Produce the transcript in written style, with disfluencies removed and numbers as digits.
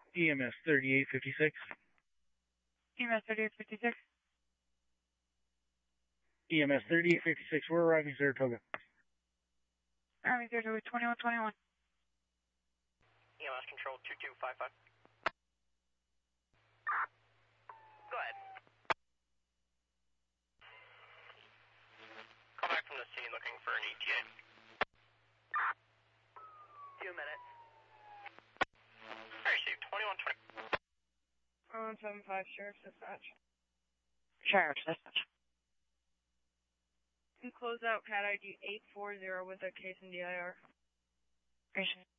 EMS 3856. EMS 3856. EMS 3856, we're arriving Saratoga. Arriving Saratoga 2121. EMS control 2255. Go ahead. Call back from the scene looking for an ETA. 2 minutes. Received 2120. 1175 Sheriff's Dispatch. Sheriff's Dispatch. And close out CAT ID 840 with a case in DIR. Appreciate it.